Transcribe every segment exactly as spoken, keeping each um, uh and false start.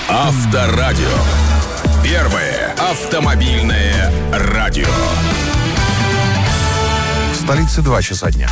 Авторадио. Первое автомобильное радио. В столице два часа дня.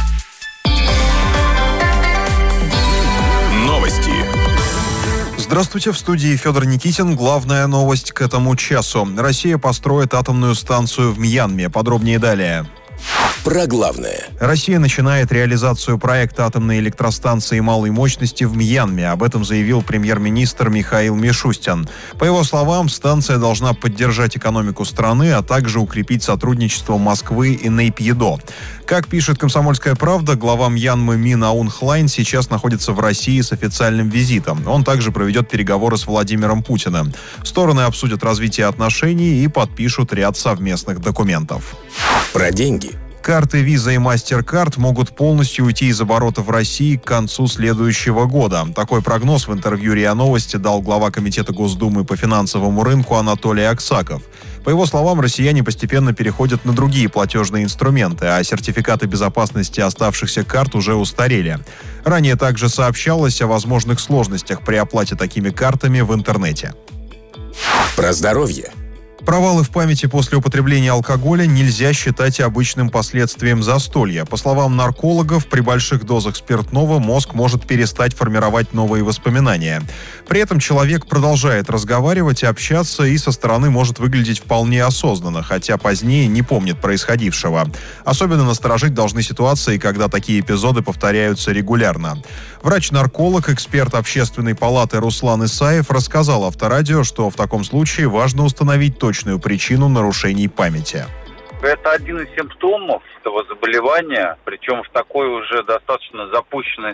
Новости. Здравствуйте, в студии Федор Никитин. Главная новость к этому часу. Россия построит атомную станцию в Мьянме. Подробнее далее. Про главное. Россия начинает реализацию проекта атомной электростанции малой мощности в Мьянме. Об этом заявил премьер-министр Михаил Мишустин. По его словам, станция должна поддержать экономику страны, а также укрепить сотрудничество Москвы и Нейпйидо. Как пишет «Комсомольская правда», глава Мьянмы Мин Аун Хлайн сейчас находится в России с официальным визитом. Он также проведет переговоры с Владимиром Путиным. Стороны обсудят развитие отношений и подпишут ряд совместных документов. Про деньги. Карты Visa и MasterCard могут полностью уйти из оборота в России к концу следующего года. Такой прогноз в интервью РИА Новости дал глава Комитета Госдумы по финансовому рынку Анатолий Аксаков. По его словам, россияне постепенно переходят на другие платежные инструменты, а сертификаты безопасности оставшихся карт уже устарели. Ранее также сообщалось о возможных сложностях при оплате такими картами в интернете. Про здоровье. Провалы в памяти после употребления алкоголя нельзя считать обычным последствием застолья. По словам наркологов, при больших дозах спиртного мозг может перестать формировать новые воспоминания. При этом человек продолжает разговаривать, общаться и со стороны может выглядеть вполне осознанно, хотя позднее не помнит происходившего. Особенно насторожить должны ситуации, когда такие эпизоды повторяются регулярно. Врач-нарколог, эксперт Общественной палаты Руслан Исаев рассказал Авторадио, что в таком случае важно установить точно точную причину нарушений памяти. Это один из симптомов этого заболевания, причем в такой уже достаточно запущенной